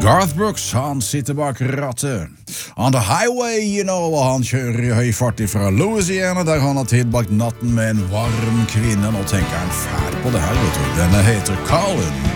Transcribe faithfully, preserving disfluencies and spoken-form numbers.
Garth Brooks, han sitter bak rattet. On the highway, you know, og han kjører i høy fart fra Louisiana, der han har tilbakt natten med en varm kvinne. Nå tenker han fælt på det her, vet du. Denne heter Colin.